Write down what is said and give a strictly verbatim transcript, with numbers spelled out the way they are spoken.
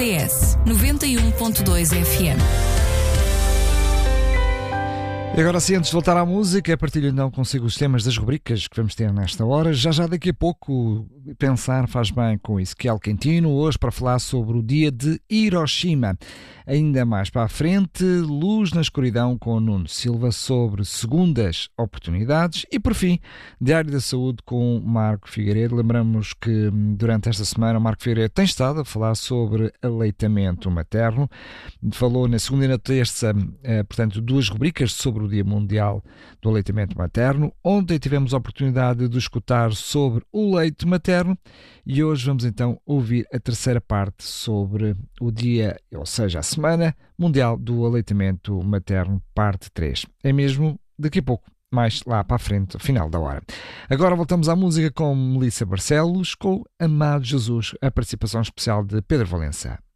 R S noventa e um ponto dois F M. E agora sim, antes de voltar à música, partilho não consigo os temas das rubricas que vamos ter nesta hora. Já já daqui a pouco, pensar faz bem com Ezequiel Quintino, hoje para falar sobre o dia de Hiroshima. Ainda mais para a frente, Luz na Escuridão com Nuno Silva sobre segundas oportunidades. E por fim, Diário da Saúde com Marco Figueiredo. Lembramos que durante esta semana o Marco Figueiredo tem estado a falar sobre aleitamento materno. Falou na segunda e na terça, eh, portanto, duas rubricas sobre o Dia Mundial do Aleitamento Materno. Ontem tivemos a oportunidade de escutar sobre o leite materno e hoje vamos então ouvir a terceira parte sobre o dia, ou seja, a Semana Mundial do Aleitamento Materno, parte três. É mesmo daqui a pouco, mais lá para a frente, final da hora. Agora voltamos à música com Melissa Barcelos, com Amado Jesus, a participação especial de Pedro Valença.